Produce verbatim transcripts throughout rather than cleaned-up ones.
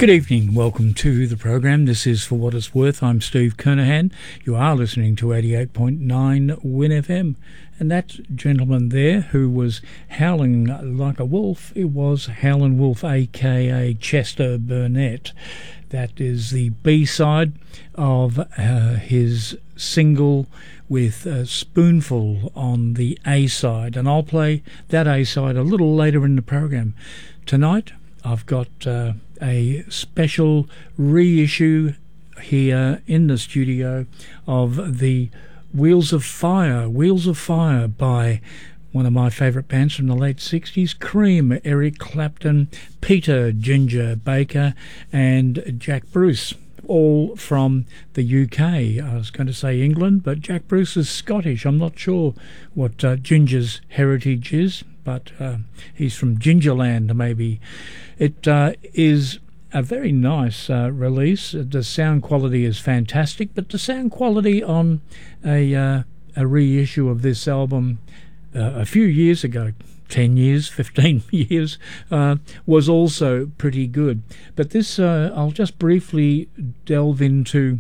Good evening, welcome to the program. This is For What It's Worth. I'm Steve Kernahan. You are listening to eighty-eight point nine Win F M. And that gentleman there who was howling like a wolf, it was Howlin' Wolf, aka Chester Burnett. That is the B-side of uh, his single with a Spoonful on the A-side. And I'll play that A-side a little later in the program. Tonight, I've got uh, a special reissue here in the studio of the Wheels of Fire, Wheels of Fire by one of my favourite bands from the late sixties, Cream, Eric Clapton, Peter Ginger Baker and Jack Bruce, all from the U K. I was going to say England, but Jack Bruce is Scottish. I'm not sure what uh, Ginger's heritage is, but uh, he's from Gingerland maybe. It uh, is a very nice uh, release. The sound quality is fantastic, but the sound quality on a, uh, a reissue of this album uh, a few years ago, ten years, fifteen years, uh, was also pretty good. But this, uh, I'll just briefly delve into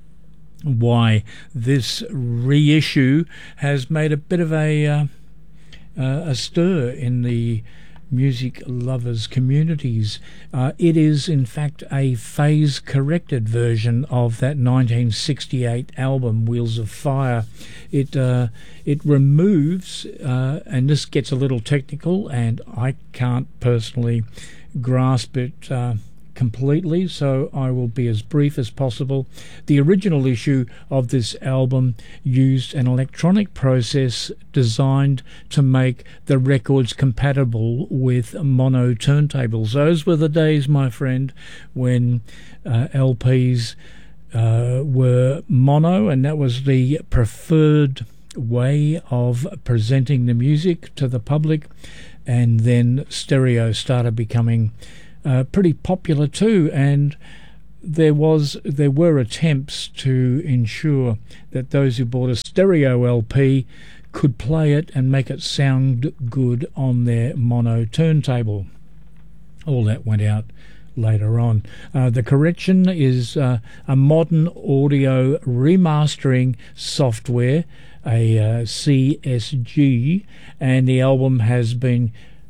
why this reissue has made a bit of a uh, uh, a stir in the music lovers communities. Uh, it is in fact a phase corrected version of that nineteen sixty-eight album Wheels of Fire. It uh, it removes, uh, and this gets a little technical, and I can't personally grasp it uh, completely, so I will be as brief as possible. The original issue of this album used an electronic process designed to make the records compatible with mono turntables. Those were the days, my friend, when uh, L Ps uh, were mono, and that was the preferred way of presenting the music to the public, and then stereo started becoming Uh, pretty popular too, and there was there were attempts to ensure that those who bought a stereo L P could play it and make it sound good on their mono turntable. All that went out later on. Uh, the correction is uh, a modern audio remastering software, a uh, C S G, and the album has been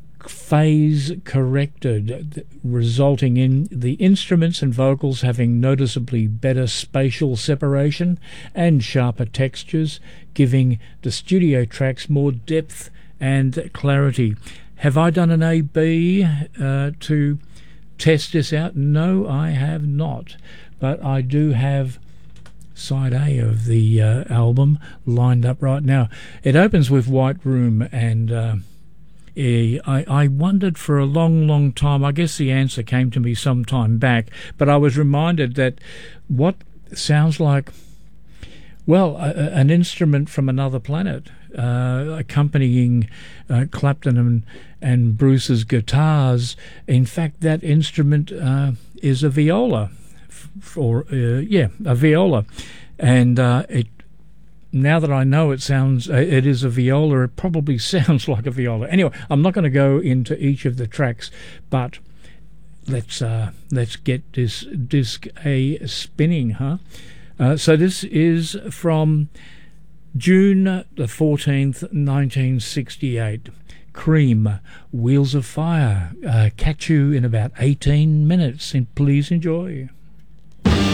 phase corrected, resulting in the instruments and vocals having noticeably better spatial separation and sharper textures, giving the studio tracks more depth and clarity. Have I done an A B uh, to test this out? No, I have not, but I do have side A of the uh, album lined up right now. It opens with White Room, and uh, I, I wondered for a long, long time. I guess the answer came to me some time back, but I was reminded that what sounds like, well, a, an instrument from another planet, uh, accompanying uh, Clapton and, and Bruce's guitars. In fact, that instrument uh, is a viola, or uh, yeah, a viola, and uh, it. Now that I know it sounds, uh, it is a viola, it probably sounds like a viola. Anyway, I'm not going to go into each of the tracks, but let's uh, let's get this disc A spinning, huh? Uh, so this is from June the fourteenth, nineteen sixty-eight. Cream, Wheels of Fire. Uh, catch you in about eighteen minutes, and please enjoy.